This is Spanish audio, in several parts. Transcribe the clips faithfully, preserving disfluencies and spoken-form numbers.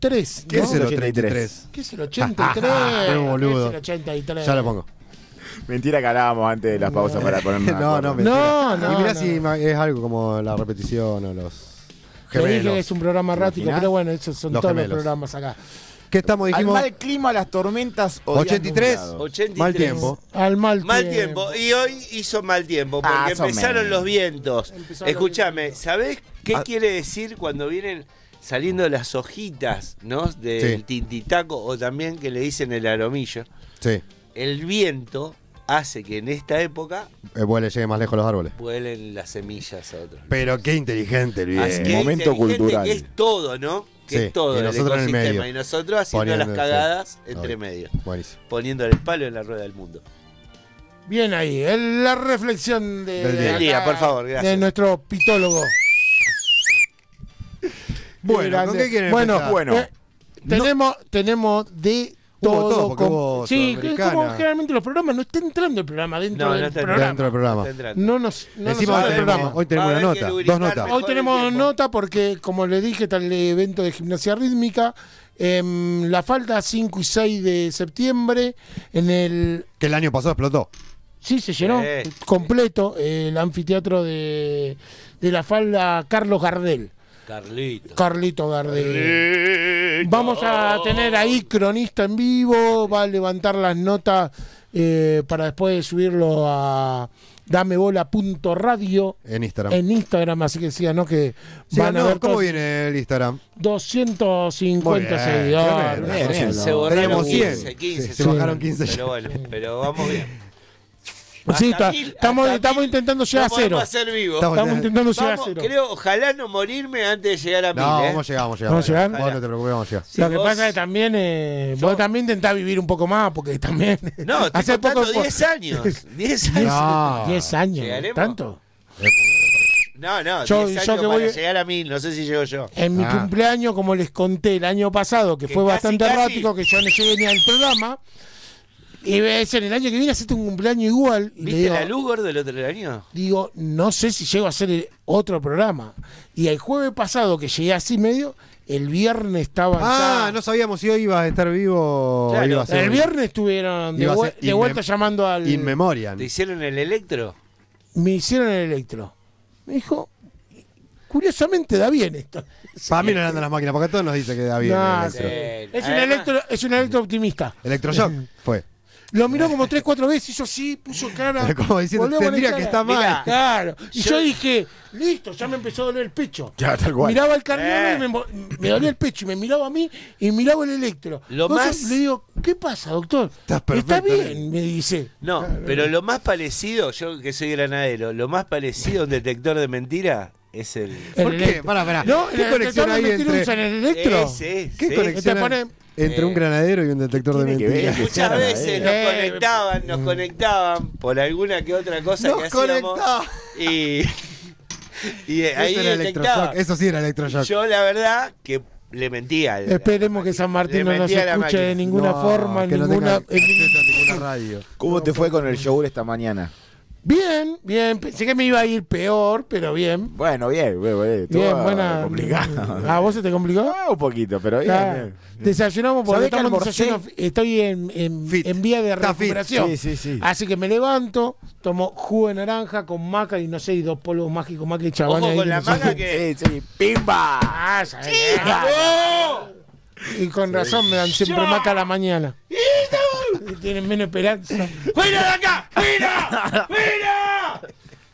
tres. ¿Qué ¿no? es el ochenta y tres? ¿Qué es el ochenta y tres? Qué boludo. ¿Qué es el ochenta y tres? Ya lo pongo. Mentira que hablábamos antes de las pausas para ponernos. No, no, mentira. No, no, Y mirá no. si ma- es algo como la repetición o los Te dije gemelos. que es un programa errático, imaginás? pero bueno, esos son Los todos gemelos. los programas acá. ¿Qué estamos? Al Dijimos mal clima, las tormentas o días ochenta y tres. nublados. ochenta y tres. Mal tiempo. Al mal, Mal tiempo. Y hoy hizo mal tiempo porque Ah, son empezaron menos. los vientos. Empezaron los Escúchame, vientos. ¿sabés qué Ah. quiere decir cuando vienen saliendo las hojitas, ¿no? Del Sí. tintitaco o también que le dicen el aromillo? Sí, El viento hace que en esta época el vuelo llegue más lejos los árboles. vuelen las semillas a otros. Pero qué inteligente el Así bien. que momento inteligente cultural. que es todo, ¿no? Que Sí, es todo y el nosotros en el ecosistema. medio. Y nosotros haciendo Poniendo, las cagadas sí. entre Obvio. medio. Buenísimo. Poniéndole el palo en la rueda del mundo. Bien ahí, el- la reflexión de, Del de día. acá, Día, por favor, de gracias. nuestro pitólogo. Bueno, Grande. ¿con qué quieren Bueno, empezar? Bueno. eh, tenemos, tenemos de Hubo todo. todo, porque con- hubo sí, que Sudamericana. como generalmente los programas no está entrando el programa dentro No, no del está programa. Dentro del programa. Tendrán. No nos, no nos Encima sale hoy el tenemos, programa. hoy tenemos Va a una haber que nota, dos lubricar notas. mejor. Hoy tenemos el tiempo. nota porque, como le dije, está el evento de gimnasia rítmica. em, la falta cinco y seis de septiembre en el... Que el año pasado explotó. Sí, se llenó Sí. completo el anfiteatro de, de la falda Carlos Gardel. Carlito. Carlito Gardel. Vamos a tener ahí cronista en vivo, va a levantar las notas eh, para después subirlo a damebola punto radio En Instagram. en Instagram, así que síganos que Sí, van a no, ver ¿cómo todos- viene el Instagram? doscientos cincuenta Muy bien, seguidores. tremendo. una Bien, cosa bien. loca. Se borraron Teníamos cien. quince, quince. Sí, se bajaron quince ya. Pero bueno, pero vamos bien. Sí, Hasta está- mil- estamos, hasta estamos mil intentando llegar no a cero. podemos hacer vivo. Estamos- Estamos intentando llegar a Vamos, cero. creo, ojalá no morirme antes de llegar a mil. No, ¿eh? vamos a llegar, vamos a llegar. ¿Vamos a llegar? Vos no te preocupes, vamos a llegar. Sí, Lo que vos- pasa es que también eh, Yo- vos también intentás vivir un poco más, porque también No, estoy hace poco contando diez años. diez años. No. diez años, ¿Llegaremos? ¿tanto? No, no, Yo- diez yo años que para voy- llegar a mil. No sé si llego yo. En mi Ah. cumpleaños, como les conté el año pasado, que, Que fue casi, bastante casi. errático, que yo no llegué ni al programa, y voy a decir, el año que viene hacete un cumpleaños igual. Y le ¿Viste digo, la luz, gordo, el otro año? digo, no sé si llego a hacer el otro programa. Y el jueves pasado, que llegué así medio, el viernes estaba Ah, ya- no sabíamos si hoy ibas a estar vivo o Claro, iba a ser El viernes estuvieron de, Iba a vue- ser de inmem- vuelta llamando al... In Memoriam. ¿Te hicieron el electro? Me hicieron el electro. Me dijo, curiosamente da bien esto. Para mí no le andan las máquinas, porque a todos nos dice que da bien. No, el electro. Sí. Es un Además- electro, es un electro optimista. Electroshock fue. Lo miró como tres, cuatro veces, hizo así, puso cara. Como diciendo, volvió a poner tendría cara. que estar mal. Mirá. Claro. Y Yo- yo, dije, listo, ya me empezó a doler el pecho. Ya, tal cual. Miraba el cardiólogo Eh. y me, mo- me dolía el pecho y me miraba a mí y miraba el electro. Lo Entonces más- le digo, ¿qué pasa, doctor? Estás perfecto, Está bien, me dice. No, pero lo más parecido, yo que soy granadero, lo más parecido a un detector de mentira es el. El ¿Por qué? electro. Pará, pará. No, ¿Qué el conexión detector hay de mentiras entre- usan el electro. Ese, ¿Qué sí. conexión Te hay pone- entre un Eh. granadero y un detector de Tiene que ver mentiras? que Muchas sea veces nos Eh. conectaban, nos conectaban por alguna que otra cosa Nos que hacíamos. conectaban. Y, y eh, ahí Eso era detectaba. electroshock. Eso sí era electroshock. Yo la verdad que le mentía. al- Esperemos que San Martín Le no nos mentía a la escuche de máquina. ninguna No, forma, en que no ninguna... tenga en ningún- acceso a ninguna radio. ¿Cómo te fue con el show esta mañana? Bien, bien. Pensé que me iba a ir peor, pero bien. Bueno, bien, bien, bien. Estuvo Bien, buena. complicado. ¿A vos se te complicó? Ah, un poquito, pero bien. Ah, bien. desayunamos porque ¿Sabés que estamos en almorcé? desayuno. Estoy en, en, Fit. en vía de Está fit. recuperación. Sí, sí, sí. Así que me levanto, tomo jugo de naranja con maca y no sé, y dos polvos mágicos, maca y chabón. Ojo ahí con que la no sé maca qué. que. Sí, sí. ¡Pimba! Ah, ¿sabés qué? Y con razón me dan siempre maca a la mañana. Y tienen menos esperanza. ¡Fuera de acá! ¡Fuera! ¡Fuera!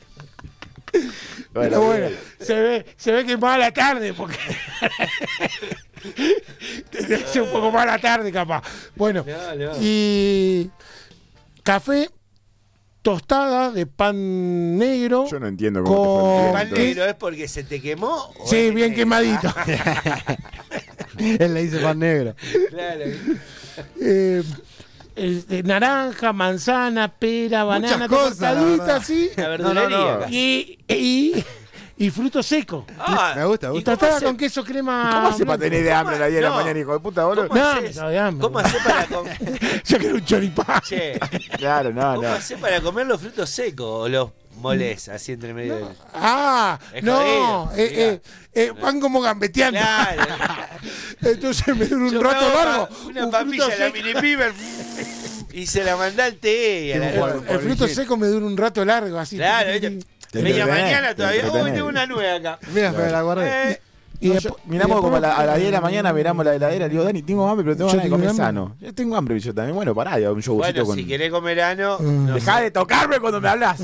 Pero bueno, se ve, se ve que es más a la tarde, porque es un poco más a la tarde capaz. Bueno, No, no. y café, tostada de pan negro. Yo no entiendo cómo te fue Con- el ¿Pan viento. negro es porque se te quemó? o Sí, es bien que- quemadito. Él le dice pan negro. Claro. Eh, este, naranja, manzana, pera, banana, todo cosas, la cortadita, verdad. así. La verdulería. No, no, no. casi. Y, y, y fruto seco. Ah, Me gusta, me ¿y gusta. cómo Tostada hace- con queso crema. ¿Cómo hace para blanco. tener de hambre a las diez de la No. mañana, hijo de puta, boludo? ¿Cómo No, haces? me cago de hambre. ¿Cómo hace para comer? Yo quiero un choripán. Che, Claro, no, ¿cómo no. hace para comer los frutos secos? O los Molés, así entre medio. del- Ah, Es no, jodido, eh, diga. eh, eh, van como gambeteando. Claro. Entonces me dura un Yo rato me hago largo. pa- Una un papilla fruto de la seco. mini piber y se la mandá al té. Y a la El, noche. el fruto seco me dura un rato largo, así. Claro, Ti, ti, ¿viste? ti. Te Media entretenés, mañana te todavía. Uy, entretenés. tengo una nueva acá. Mira, me la guardé. Eh, Y No, después- yo- miramos y como a, después- la- a las diez de la mañana, miramos la heladera. Le digo, Dani, tengo hambre, pero tengo Yo ganas de tengo comer hambre. sano. Yo tengo hambre, yo también. Bueno, pará, digo, un yogurcito Bueno, con. si querés comer ano, Mm. no Dejá sé. de tocarme cuando me hablas.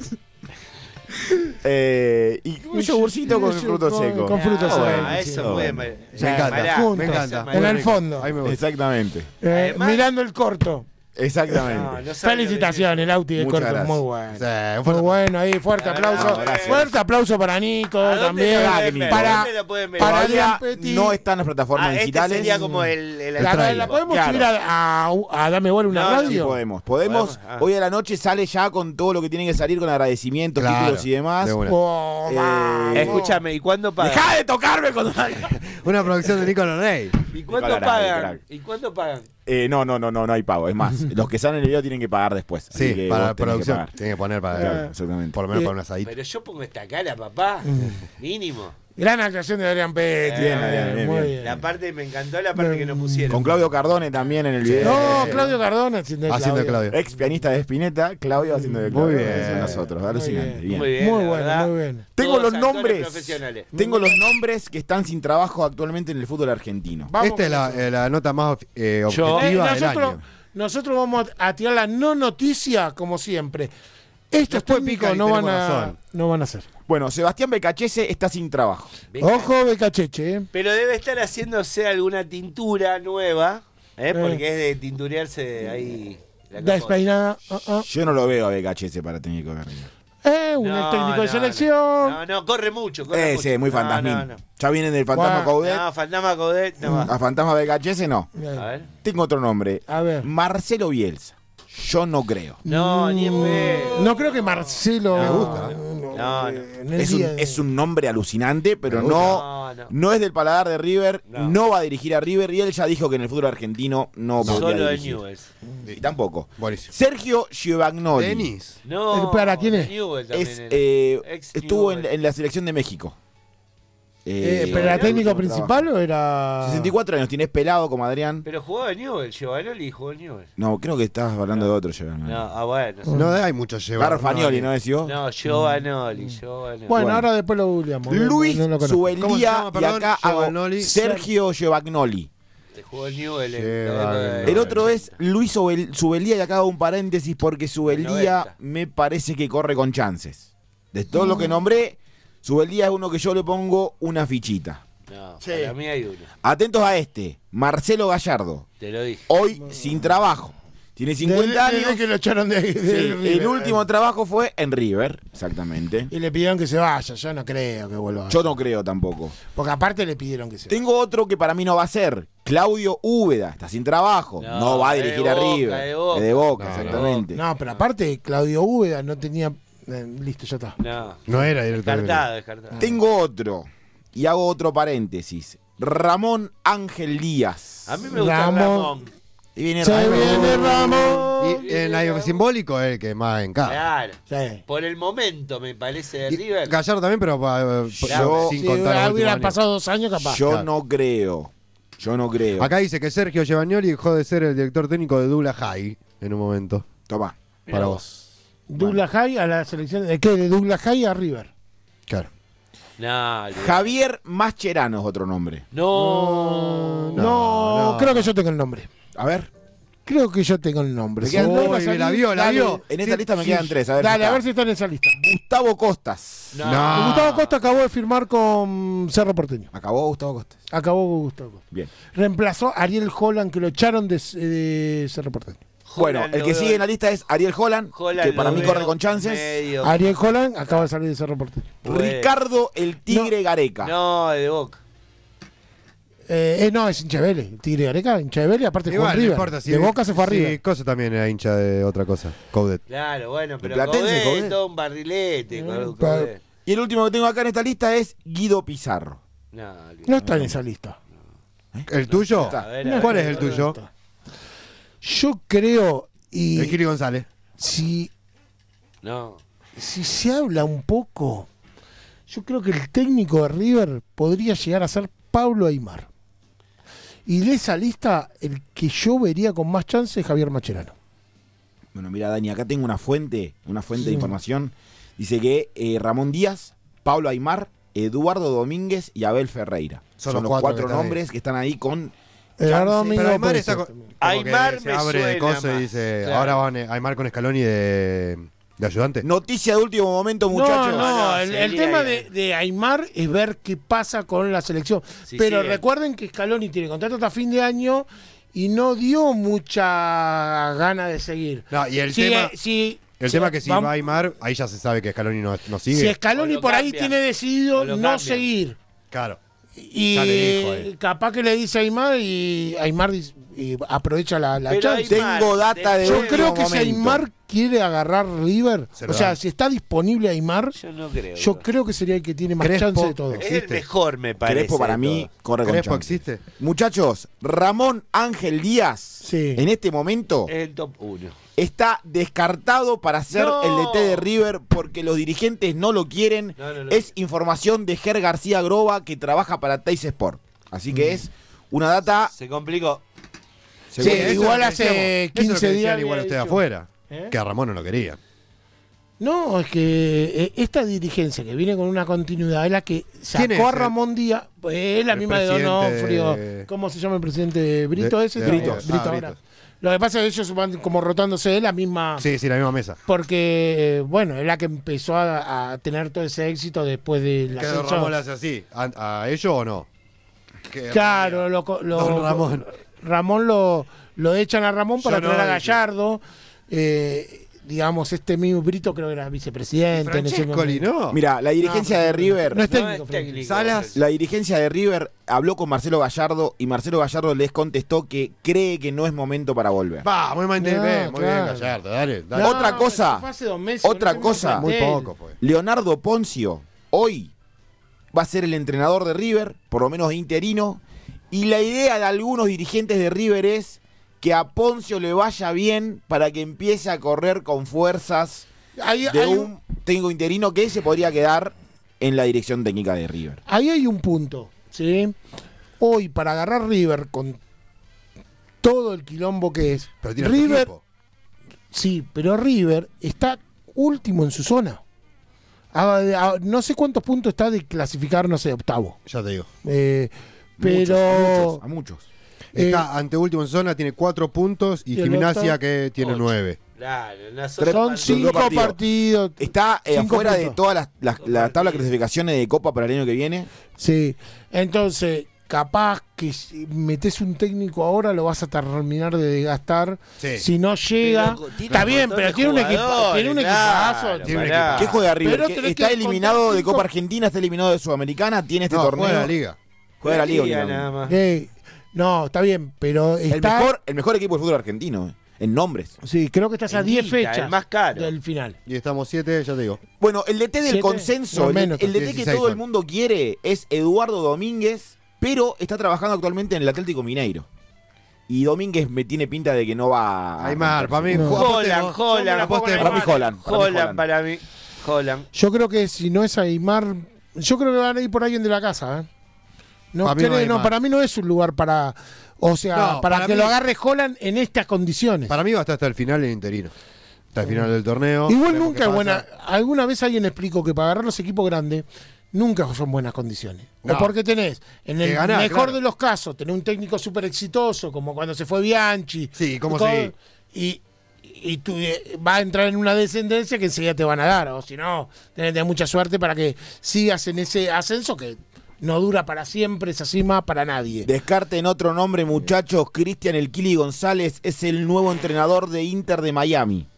eh, y un yogurcito con Con- fruto con- seco. con fruto Ah, seco. bueno, Ah, sí. eso bueno. puede. Me encanta, Pará, juntos. me eso encanta. es En el rico. fondo. Ahí me gusta. Exactamente. Eh, Además- mirando el corto. Exactamente. No, no sabe lo que Felicitaciones, Lauti, el Muchas corto. gracias. Muy bueno. Sí, un Muy fuerte- bueno ahí, fuerte Ah, aplauso. gracias. Fuerte aplauso para Nico ¿A dónde también. lo Ah, pueden qué ver? Para- ¿Dónde lo pueden ver? para- Todavía Adrián Petit. no está en las plataformas Ah, este digitales. sería como el, el La, la, trailer. podemos Claro. subir a, a, a Dame Bola una No, no, Sí, radio? podemos. Podemos. Podemos, ah. Hoy a la noche sale ya con todo lo que tiene que salir con agradecimientos, Claro, títulos y demás. de una. Oh, Eh, vamos. Escúchame, ¿y cuándo pagan? ¡Dejá de tocarme cuando Una producción de Nicolás Rey. ¿Y cuánto Nicolás, pagan? crack. ¿Y cuánto pagan? Eh, no, no, no, no, no hay pago. Es más, los que salen en el video tienen que pagar después. así Sí, que para vos la tenés que producción. pagar. Tiene que poner para. Claro, exactamente. Por lo menos Eh, para un asadito. Pero yo pongo esta cara, papá. Mm. Mínimo. Gran actuación de Adrián Petit. Bien, eh, bien, bien, muy bien. bien. La parte, me encantó la parte que no pusieron. Con Claudio Cardone también en el video. No, Claudio Cardona haciendo, Haciendo de Claudio. Ex pianista de Spinetta, Claudio haciendo de Muy Claudio. bien. Eso nosotros, Muy alucinante. bien. Bien. Muy bien, Muy la bueno, verdad. muy bien. Tengo Todos los actores nombres. profesionales. Tengo los nombres que están sin trabajo actualmente en el fútbol argentino. Vamos Esta es con la, eso. eh, la nota más eh, Yo- objetiva Eh, del nosotros, año. nosotros vamos a tirar la no noticia como siempre. Estos Después técnicos pican y no van, tenemos a, razón. no van a hacer. Bueno, Sebastián Becachese está sin trabajo. Beca- Ojo, Becacheche. Eh. Pero debe estar haciéndose alguna tintura nueva, ¿eh? Porque es de tinturearse ahí. La capota. Despeinada. Ah, ah. Yo no lo veo a Becachese para técnico de arriba. Eh, un No, técnico de no, selección. No, no, corre mucho. Corre Ese, mucho. muy No, fantasmín. No, no. Ya vienen del fantasma Bueno, Coudet. No, Fantasma Coudet, no va. A fantasma Becachese no. A ver. Tengo otro nombre. A ver. Marcelo Bielsa. Yo no creo. No, ni en pedo. No creo que Marcelo. Me gusta, No, no. en el Es un, día de- es un nombre alucinante, pero Me no, No, no. no es del paladar de River, no. No. va a dirigir a River y él ya dijo que en el fútbol argentino no podría Solo de dirigir. Newell's. Y tampoco. Buenísimo. Sergio Giovagnoli Denis. No. ¿Para quién es? de Newell's también es, era. eh, Ex estuvo en, Newell's. en la selección de México. Eh, Eh, ¿Pero era el técnico último principal trabajo. o era.? sesenta y cuatro años, tienes pelado como Adrián. Pero jugaba en Newell's, Giovanoli jugó en Newell's. No, creo que estabas hablando de otro Giovagnoli. No, ah, bueno. sí. No hay mucho llevar. Garfagnoli, ¿no decís vos? No, Giovanoli, Giovanoli. Bueno, Bueno. ahora después lo googleamos. no- Luis no lo conozco. ¿Cómo se Subeldía llama, y perdón? acá hago Giovagnoli. Sergio Giovagnoli. Te jugó en Newell's. en Qué la época de- bárbaro. El otro es Luis Sobel- Subeldía y acá hago un paréntesis porque Subeldía noventa. me parece que corre con chances. De todo lo que nombré, Subeldía es uno que yo le pongo una fichita. No, Sí. para mí hay uno. Atentos a este, Marcelo Gallardo, Te lo dije. hoy sin trabajo. Tiene cincuenta Desde- desde años. que lo echaron de, de Sí, River. el último trabajo fue en River, exactamente. Y le pidieron que se vaya. Yo no creo que vuelva. Yo no creo tampoco. Porque aparte le pidieron que se vaya. Tengo otro que para mí no va a ser. Claudio Úbeda, está sin trabajo. No, No, va a es de dirigir a Boca, River. de Boca. Es de Boca, No, no. exactamente. No, pero aparte, Claudio Úbeda no tenía. eh, listo, ya está. No. No era director. Descartado, descartado. Tengo otro. Y hago otro paréntesis. Ramón Ángel Díaz. A mí me gusta Ramón. Ramón. Y viene Se Ramón. viene Ramón. Y en algo simbólico es el que más encaja. Claro. Sí. Por el momento, me parece, de Y River. Gallardo también, pero eh, Yo- sin Si contar los últimos hubieran años. pasado dos años, capaz. Yo Claro. no creo. Yo no creo. Acá dice que Sergio Giovagnoli dejó de ser el director técnico de Douglas High en un momento. Toma. Mirá Para vos. vos. Douglas High a la selección. ¿De qué? De Douglas High a River. Claro. No, olvidate. Javier Mascherano es otro nombre. No. No, No, no. creo que yo tengo el nombre. A ver. Creo que yo tengo el nombre. Me quedan Si dos. vuelve a Uy, salir, la vio, la dale. vio. En esta Sí, lista me sí. quedan tres. A ver Dale, si a está. ver si está en esa lista. Gustavo Costas. No. No. Gustavo Costa acabó de firmar con Cerro Porteño. Acabó Gustavo Costas. Acabó con Gustavo Costa. Bien. Reemplazó a Ariel Holland, que lo echaron de, de Cerro Porteño. Bueno, Holland el que lo sigue veo- en la lista es Ariel Holland, Holland que para lo mí veo corre con chances. medio- Ariel Holland acaba de salir de Cerro Porteño. Bueno. Ricardo el Tigre Gareca. No, de Boca. Eh, eh, no, es hincha de Vélez. Tigre de Areca, hincha de Vélez, aparte jugó en Igual, no River. importa. Si de Boca se fue a River. Sí, Cosa también era hincha de otra cosa. Coudet. Claro, bueno, pero Platense, Coudet, Coudet. todo un barrilete. Mm, Coudet. Y el último que tengo acá en esta lista es Guido Pizarro. No, olvidate. No está en esa lista. ¿El tuyo? está. A ver, a ¿Cuál ver, es el a ver. tuyo? Yo creo, y El Kiri González. si No. si se habla un poco, yo creo que el técnico de River podría llegar a ser Pablo Aimar. Y de esa lista, el que yo vería con más chance es Javier Mascherano. Bueno, mira, Dani, acá tengo una fuente, una fuente Sí. de información. Dice que eh, Ramón Díaz, Pablo Aimar, Eduardo Domínguez y Abel Ferreira. Son Son, los los cuatro cuatro que están nombres que están ahí con Eduardo chance. Domínguez Pero Aymar puede está ser con- también. como Aymar que se me abre de suena cosas y más. dice, Claro. ahora van eh, Aymar con Scaloni de, de ayudante. Noticia de último momento, muchachos. No, no, No, el, sería el tema ahí. de, de Aymar es ver qué pasa con la selección. Sí, Pero sí. recuerden que Scaloni tiene contrato hasta fin de año y no dio mucha gana de seguir. No, y el Si, tema, eh, si- el si- tema que si vamos- va Aymar, ahí ya se sabe que Scaloni no, no si sigue. Scaloni O lo por ahí cambian. tiene decidido O lo no cambian. seguir. Claro. Y Ya le dijo él. capaz que le dice a Aymar y Aymar dice- y aprovecha la, la Pero chance. Aymar, Tengo data de después- Yo último creo que si momento. Aymar quiere agarrar River, Se lo o sea, dan. si está disponible Aymar, Yo no creo. yo bro. creo que sería el que tiene más Crespo, chance de todos. Es el existe. mejor, me parece. Crespo para de mí todo. corre con ¿Crespo chance. existe? Muchachos, Ramón Ángel Díaz, Sí. en este momento, Es el top uno. está descartado para ser No. el D T de River porque los dirigentes no lo quieren. No, no, no. Es información de Ger García Groba, que trabaja para Teis Sport. Así Mm. que es una data... Se complicó. Sí, según- eso es igual lo que hace decíamos. Eso es lo que quince decían días igual había usted dicho. afuera. ¿Eh? Que a Ramón no lo quería. No, es que eh, esta dirigencia que viene con una continuidad es la que ¿Quién es sacó a el- Ramón Díaz, pues es la el misma de Donofrio. presidente? ¿Cómo se llama el presidente? ¿Brito De- ese? de- Brito, ah, Brito ahora. Brito. Lo que pasa es que ellos van como rotándose de la misma. Sí, sí, la misma mesa. Porque, eh, bueno, es la que empezó a, a tener todo ese éxito después del ¿Que ascenso. Don Ramón le hace así? ¿A, a ellos o no? Que Claro, lo, co- lo- Don Ramón. Ramón lo, lo echan a Ramón para Yo no, traer a dice. Gallardo. Eh, digamos, este mismo Brito creo que era vicepresidente en ese Francescoli, momento. ¿no? Mira, la dirigencia No, de River... no es No técnico, es Frank. técnico. Salas. La dirigencia de River habló con Marcelo Gallardo y Marcelo Gallardo les contestó que cree que no es momento para volver. Va, muy, bien, No, muy bien, claro. Gallardo, dale. dale. No, Otra cosa, eso fue hace dos meses, otra con ese cosa. mismo Muy plantel. poco fue. Leonardo Poncio hoy va a ser el entrenador de River, por lo menos interino, y la idea de algunos dirigentes de River es que a Poncio le vaya bien para que empiece a correr con fuerzas Ahí, de hay un- un técnico interino que se podría quedar en la dirección técnica de River. ahí hay un punto, ¿sí? Hoy, para agarrar River con todo el quilombo que es, Pero tiene otro River, equipo. sí, pero River está último en su zona. A- a- no sé cuántos puntos está de clasificar, no sé, octavo. Ya te digo. Eh, Muchos, pero a muchos, a muchos. Eh, Está ante último en zona, tiene cuatro puntos y y el Gimnasia otro, que tiene ocho. nueve. Claro, una Tres- son dos cinco partidos. partidos. Está eh, Cinco afuera de puntos. todas las, las- Dos la tabla de partidos. clasificaciones de Copa para el año que viene. Sí, entonces capaz que si metes un técnico ahora lo vas a terminar de desgastar. Sí. Si no llega, Pero tiene está un bien, montón pero de tiene un equipo, jugadores, tiene un claro, equipazo. Tiene un pará. equipazo. ¿Qué juega River? Pero ¿Que tenés está que eliminado contar de cinco- Copa Argentina, está eliminado de Sudamericana, tiene este No, torneo. juega la liga. Juega la liga. Liga únicamente. nada más. Eh, no, está bien, pero El está. mejor, el mejor equipo de fútbol argentino, eh, en nombres. Sí, creo que estás a En diez guita, fechas el más caro. del final. Y estamos siete, ya te digo. Bueno, el D T del Siete, consenso, no, el, menos, el D T que dieciséis todo el son. mundo quiere es Eduardo Domínguez, pero está trabajando actualmente en el Atlético Mineiro. Y Domínguez me tiene pinta de que no va a... Aymar, para mí. No. apostemos. Holland, Holland. Apostemos. Para mí Holland. para mí Holland Holland. para mí. Holland. Yo creo que si no es Aymar, yo creo que van a ir por alguien de la casa. ¿eh? No, Para mí no creo- hay no, más. para mí no es un lugar para. O sea, No, para, para que mí- lo agarre Holland en estas condiciones. Para mí va a estar hasta el final el interino. Hasta el final del torneo. Igual veremos nunca qué es pasa. buena. Alguna vez alguien explicó que para agarrar los equipos grandes nunca son buenas condiciones. No. O porque tenés, en el Que ganás, mejor claro. de los casos, tenés un técnico súper exitoso, como cuando se fue Bianchi. Sí, ¿cómo Todo- seguí? Y, y tú eh, vas a entrar en una descendencia que enseguida te van a dar. O si no, tenés que tener mucha suerte para que sigas en ese ascenso que no dura para siempre esa cima para nadie. Descarten otro nombre, muchachos. Cristian El Kili González es el nuevo entrenador de Inter de Miami.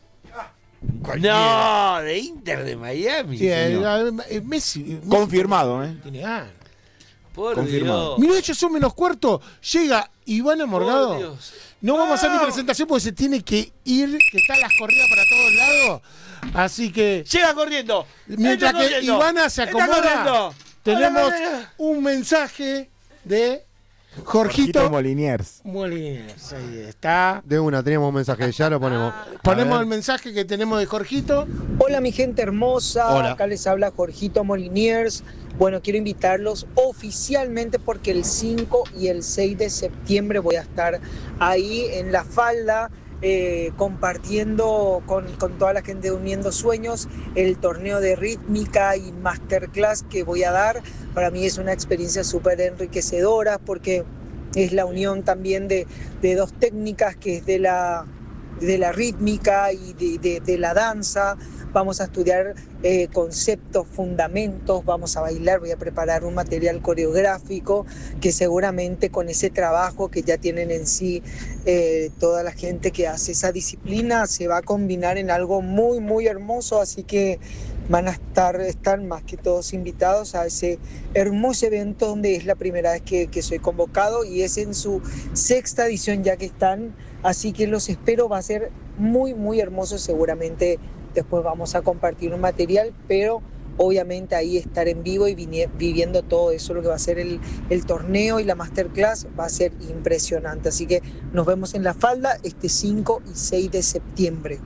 Cualquiera. No, de Inter de Miami. Sí, eh, señor. eh, Messi, Messi Confirmado, ¿eh? tiene ganas. Por confirmado. Dios. Mirá, ellos son menos cuarto. Llega Iván Morgado. Por Dios. No vamos a hacer ni No. presentación porque se tiene que ir, que están las corridas para todos lados. Así que, Llega corriendo. mientras Está que corriendo. Ivana se Está acomoda, corriendo. tenemos Hola, hola. un mensaje de Jorgito Moliniers. Molines, ahí está. De una, teníamos un mensaje, ya lo ponemos. Ponemos A el ver. mensaje que tenemos de Jorgito. Hola mi gente hermosa, Hola. acá les habla Jorgito Moliniers. Bueno, quiero invitarlos oficialmente porque el cinco y el seis de septiembre voy a estar ahí en La Falda eh, compartiendo con, con toda la gente de Uniendo Sueños el torneo de rítmica y masterclass que voy a dar. Para mí es una experiencia súper enriquecedora porque es la unión también de, de dos técnicas que es de la, de la rítmica y de, de, de la danza. Vamos a estudiar eh, conceptos, fundamentos, vamos a bailar, voy a preparar un material coreográfico que seguramente con ese trabajo que ya tienen en sí eh, toda la gente que hace esa disciplina se va a combinar en algo muy, muy hermoso, así que van a estar, están más que todos invitados a ese hermoso evento donde es la primera vez que, que soy convocado y es en su sexta edición ya que están, así que los espero, va a ser muy, muy hermoso seguramente. Después vamos a compartir un material, pero obviamente ahí estar en vivo y viviendo todo eso, lo que va a ser el, el torneo y la masterclass, va a ser impresionante. Así que nos vemos en La Falda este cinco y seis de septiembre.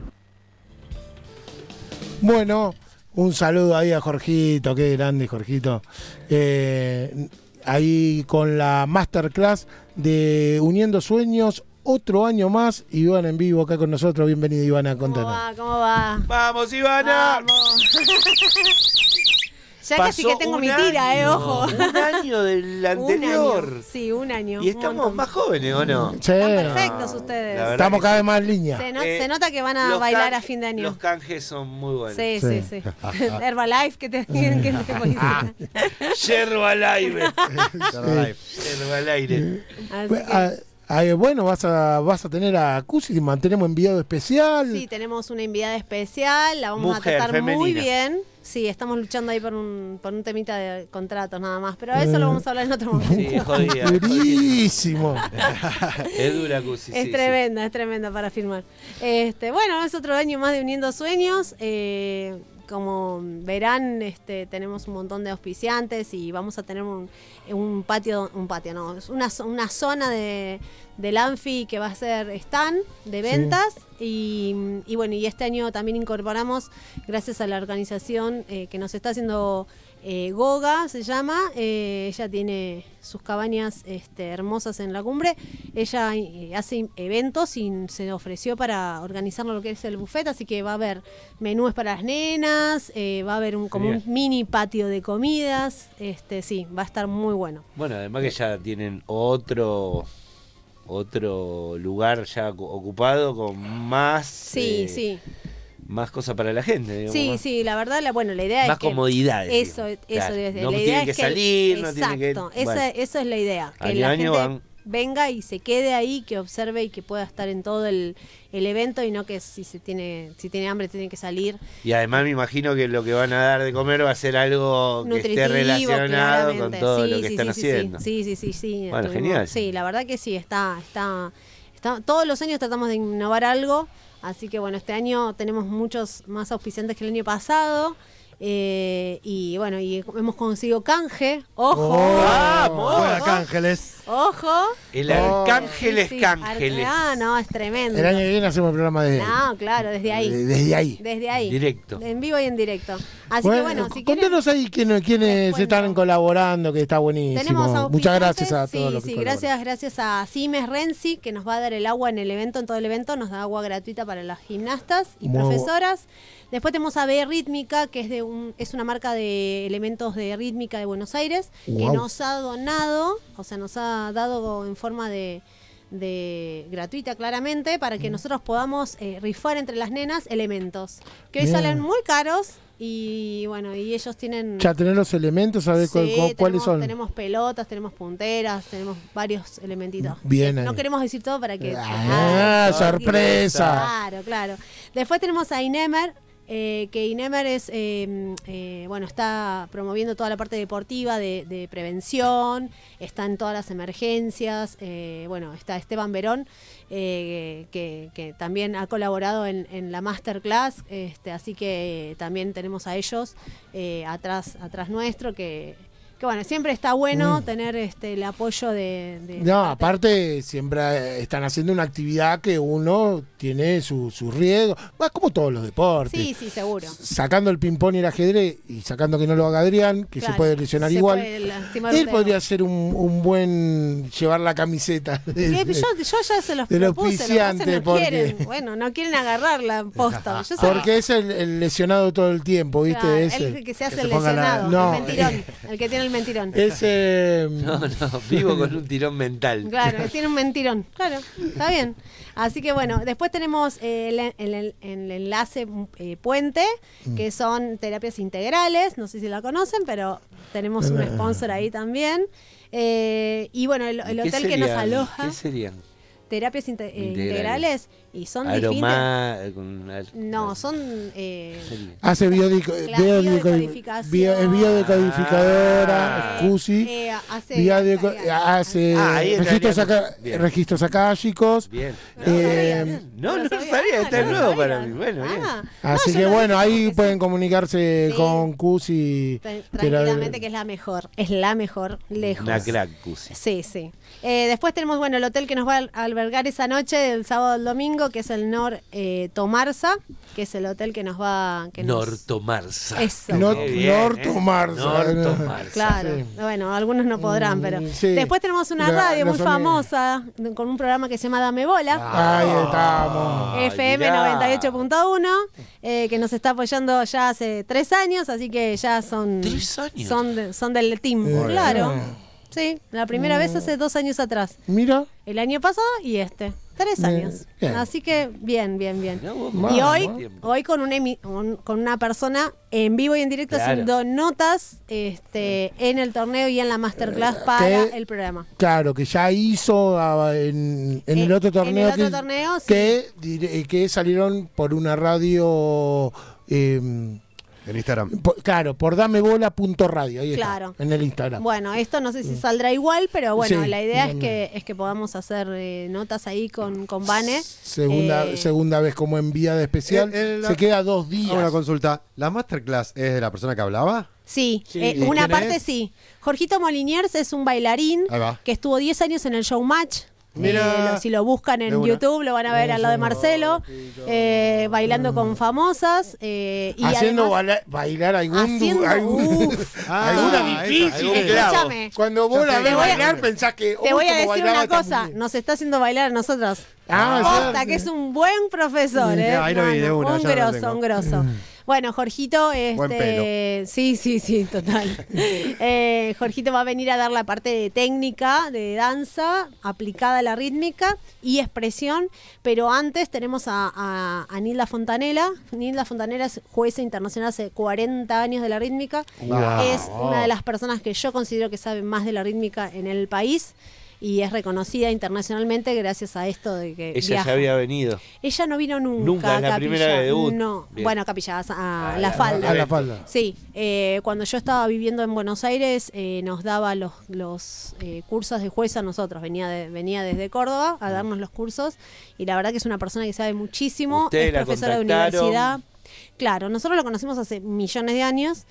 Bueno, un saludo ahí a Jorgito, qué grande Jorgito. Eh, ahí con la masterclass de Uniendo Sueños. Otro año más, Ivana en vivo acá con nosotros. Bienvenida, Ivana, ¿Cómo contanos. va? ¿Cómo va? ¡Vamos, Ivana! Vamos. Ya casi que Pasó tengo un mi tira, eh, año, ojo. Un año del anterior. Un año. Sí, un año. Y un estamos montón. más jóvenes, ¿o no? Sí. Están perfectos ustedes. La verdad Estamos que cada sí. vez más en línea. Se, no- Eh, se nota que van a Los bailar canje- a fin de año. Los canjes son muy buenos. Sí, Sí. sí, sí. Herbalife, que te que te policía. Yerba al aire. Herbalife. Yerba al aire. Así Ah, que, ah, bueno, vas a, vas a tener a Cusi, mantenemos enviado especial. sí, tenemos una invitada especial, la vamos Mujer, a tratar muy femenina. bien. Sí, estamos luchando ahí por un, por un temita de contratos nada más, pero eso lo vamos a hablar en otro momento. Sí, es jodida. es jodida. Durísimo. Es dura, Cusi. Es sí, tremenda, es tremenda para firmar. Este, bueno, es otro año más de Uniendo Sueños. Eh, como verán, este, tenemos un montón de auspiciantes y vamos a tener un, un patio, un patio, no, es una, zo- una zona de, del Anfi que va a ser stand de ventas. Y, y bueno, y este año también incorporamos, gracias a la organización eh, que nos está haciendo eh, Goga, se llama, eh, ella tiene sus cabañas este, hermosas en la cumbre, ella eh, hace eventos y se ofreció para organizar lo que es el buffet, así que va a haber menús para las nenas, eh, va a haber un, como un Genial. mini patio de comidas, este, sí, va a estar muy bueno. Bueno, además que ya tienen otro otro lugar ya ocu- ocupado con más Sí, eh, sí. más cosas para la gente, digamos, Sí, más, sí, la verdad, la, bueno, la idea más es que... comodidades. Eso, digamos. eso Claro, debe ser. no la tiene idea que es que salir, no exacto, tiene que esa, bueno. eso es la idea, que Año la a año gente van- venga y se quede ahí, que observe y que pueda estar en todo el, el evento y no que si se tiene si tiene hambre tiene que salir. Y además me imagino que lo que van a dar de comer va a ser algo que esté Nutritivo, relacionado con claramente. todo Sí, lo que sí, están sí, sí, haciendo. Sí, sí, sí, sí. Bueno, Tuvimos- genial. Sí, la verdad que sí, está, está, está, todos los años tratamos de innovar algo, así que bueno, este año tenemos muchos más auspiciantes que el año pasado. Eh, y bueno, y hemos conseguido canje, ojo, ¡Vamos! Buena Ángeles. ojo. El Oh. arcángel Sí, es sí, cángeles. Ah, no, es tremendo. El año que viene hacemos el programa desde ahí. No, claro, desde ahí. De- Desde ahí. Desde ahí. Directo. En vivo y en directo. Así que bueno, si quieren. contanos ahí quién- quiénes les cuento. están colaborando, que está buenísimo. Tenemos Muchas auspiciantes, gracias a todos sí, los que sí, colaboran. gracias, gracias a Simes Renzi, que nos va a dar el agua en el evento, en todo el evento, nos da agua gratuita para las gimnastas y Muy bu- profesoras. Después tenemos a B Rítmica, que es de un, es una marca de elementos de rítmica de Buenos Aires, que Guau. nos ha donado, o sea, nos ha dado en forma de, de gratuita claramente, para Mm. que nosotros podamos eh, rifar entre las nenas elementos, que hoy Bien. salen muy caros. Y bueno, y ellos tienen... Ya tener los elementos, a ver cu- Sí, cu- cuáles tenemos, son. tenemos pelotas, tenemos punteras, tenemos varios elementitos. Bien Que ahí. no queremos decir todo para que... Ah, sorpresa. Claro, claro. Después tenemos a Inemer, eh, que Inemer es, eh, eh, bueno, está promoviendo toda la parte deportiva de, de prevención, está en todas las emergencias, eh, bueno, está Esteban Verón, eh, que, que también ha colaborado en, en la masterclass, este, así que también tenemos a ellos eh, atrás, atrás nuestro, que... que que bueno, siempre está bueno Mm. tener este el apoyo de... de No, parte- aparte siempre eh, están haciendo una actividad que uno tiene su, su riesgo, va como todos los deportes. Sí, sí, seguro. Sacando el ping-pong y el ajedrez y sacando que no lo haga Adrián, que se Claro, puede lesionar se igual. puede lastimar Él un podría dedo. ser un, un buen llevar la camiseta. de- Que de- yo, yo ya se los del propuse, lo que pasa es auspiciante, que no porque- quieren, bueno, no quieren agarrar la posta. Yo sé porque es el, el lesionado todo el tiempo, ¿viste? claro, Ese. el que se hace Que el se ponga la- lesionado, No. el mentirón, el que tiene el mentirón. Ese. No, no, vivo con un tirón mental. Claro, que tiene un mentirón. Claro, está bien. Así que bueno, después tenemos eh, el, el- el- el enlace eh, puente, que son terapias integrales. No sé si la conocen, pero tenemos un sponsor ahí también. Eh, y bueno, el, el ¿Qué hotel que nos serían? aloja, ¿Qué serían? terapias inte- eh, Integrales. integrales, y son distintas. Aroma... con al- No, son. Eh, sería. Hace biodico, Claro, biodico- biodecodificación. bio- es biodecodificadora, Ah. SCUSI, eh, hace. biodeco- hace- hace Ah, ahí registros, entraríamos. acá- Bien. registros akáshicos. Bien. Eh, No, no lo lo sabía. sabía, está Ah, no lo nuevo sabía. para mí. Bueno, bien. Ah, Así no, yo que lo bueno, dije ahí porque pueden sí. comunicarse Sí. con CUSI. Tra- pero- Tranquilamente que es la mejor. Es la mejor, lejos. Una crack, Cusi. Sí, sí. Eh, después tenemos, bueno, el hotel que nos va a albergar esa noche, el sábado al domingo, que es el Nor eh, Tomarza, que es el hotel que nos va... Que nos- Nortomarza. Eso. No- Qué bien, Nortomarza. ¿eh? Nortomarza. Claro, Sí. bueno, algunos no podrán, pero... Mm, sí. Después tenemos una La- radio la muy zona- famosa, con un programa que se llama Dame Bola. Ahí estamos. Ay, F M mirá. noventa y ocho punto uno, eh, que nos está apoyando ya hace tres años, así que ya son... ¿Tres años? Son, de- son del team, Bueno. claro. Sí, la primera vez hace dos años atrás. Mira. El año pasado y este. Tres Bien, años. bien. Así que bien, bien, bien. Mirá vos, Y Vamos. hoy, hoy con, un emi- con, con una persona en vivo y en directo Claro. haciendo notas este, en el torneo y en la masterclass para ¿Qué? el programa. Claro, que ya hizo ah, en, en Eh, el otro en torneo, el otro que, torneo, sí. que, dire- que salieron por una radio, eh, En Instagram. po- claro, por damebola.radio, ahí Claro. está, en el Instagram. Bueno, esto no sé si saldrá igual, pero bueno, Sí, la idea es bien. que es que podamos hacer eh, notas ahí con, con Vane. Segunda, Eh, segunda vez como enviada especial, Eh, eh, la- se queda dos Hago días. una consulta. ¿La masterclass es de la persona que hablaba? Sí, Sí. eh, ¿Y una quién parte es? sí. Jorgito Moliniers es un bailarín Ahí va. que estuvo diez años en el Showmatch. Mira. Eh, lo- si lo buscan De en una. YouTube lo van a ver al lado de Marcelo, eh, bailando con famosas. eh, y Haciendo además, bala- bailar algún, Haciendo- algún- uf. Ah, alguna esa, difícil. algún clavo. escúchame, Cuando vos Ya la sé, ves te voy a- bailar, pensás que. te uy, voy a cómo decir bailaba una esta cosa, mujer. nos está haciendo bailar a nosotros. Ah, Posta, sí. que es un buen profesor, Sí, ¿eh? ahí lo vi de una, un ya lo grosso, tengo. un grosso. Bueno, Jorgito, Buen este, sí, sí, sí, total. Eh, Jorgito va a venir a dar la parte de técnica, de danza, aplicada a la rítmica y expresión, pero antes tenemos a, a, a Nilda Fontanela. Nilda Fontanela es jueza internacional hace cuarenta años de la rítmica. Wow. Es una de las personas que yo considero que sabe más de la rítmica en el país. Y es reconocida internacionalmente gracias a esto de que Ella viaja. ya había venido. Ella no vino nunca, Nunca, a es la Capilla. primera vez de debut. No, Bien. bueno, a Capilla, a, A La la- Falda. A la falda. Sí, eh, cuando yo estaba viviendo en Buenos Aires eh, nos daba los, los eh, cursos de jueza a nosotros. Venía, de, venía desde Córdoba a darnos los cursos y la verdad que es una persona que sabe muchísimo. Ustedes Es la profesora de contactaron. universidad. Claro, nosotros la conocimos hace millones de años.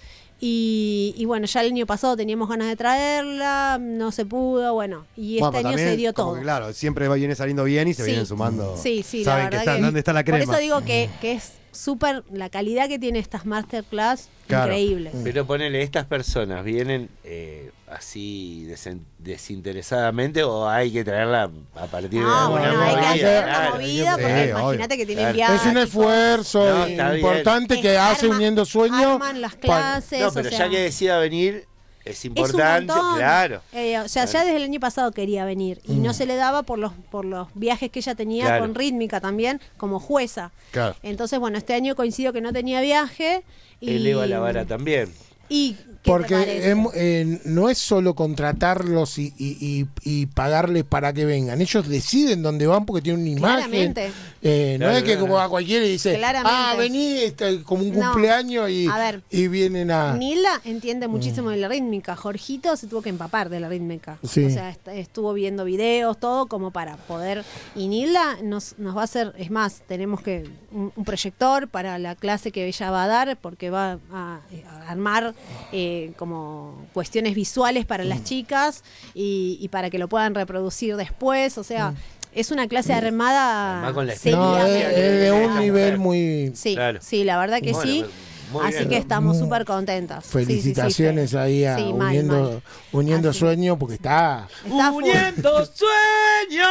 Y, y bueno, ya el año pasado teníamos ganas de traerla, no se pudo, bueno, y este Bueno, pero año también, se dio como todo. que, claro, siempre va- viene saliendo bien y se Sí. vienen sumando. Sí, sí, la Saben verdad que está, que- dónde está la crema. Por eso digo que, que es súper, la calidad que tiene estas masterclass, Claro. increíble. Pero ponele, ¿estas personas vienen eh, así desen- desinteresadamente o hay que traerla a partir de Ah, alguna bueno, hay que movida? hacer una Claro. movida, Sí, porque obvio. imagínate que tienen Claro. viajes. Es un esfuerzo No, está bien. importante que hace Arma- uniendo sueños. Arman las para- clases, No, o pero sea, ya que decida venir, es es un importante, montón. claro. Eh, o sea, ya desde el año pasado quería venir y no se le daba por los por los viajes que ella tenía Claro. con rítmica también como jueza. Claro. Entonces, bueno, este año coincido que no tenía viaje y Eleva la vara también. Y ¿qué te Porque parece? em- eh, no es solo contratarlos y, y- y- y pagarles para que vengan. Ellos deciden dónde van porque tienen una imagen. Claramente. Eh, no Claro, es que claro. como a cualquiera y dice, Claramente. ah, vení, este, como un No. cumpleaños y, A ver. y vienen a... Nilda entiende Mm. muchísimo de la rítmica. Jorgito se tuvo que empapar de la rítmica. Sí. O sea, est- estuvo viendo videos, todo como para poder. Y Nilda nos, nos va a hacer, es más, tenemos que un, un proyector para la clase que ella va a dar, porque va a, a armar eh, como cuestiones visuales para las chicas y, y para que lo puedan reproducir después, o sea, es una clase armada Además con la seria. No, es, Sería es que- de un que- nivel muy... Sí, Claro. sí, la verdad que Bueno, sí. muy Así bien. que estamos Mm. súper contentas. Sí, sí, sí, Felicitaciones Fe. ahí a Sí, mal, uniendo, mal. uniendo Así. sueños porque está... Está full. ¡Uniendo sueños!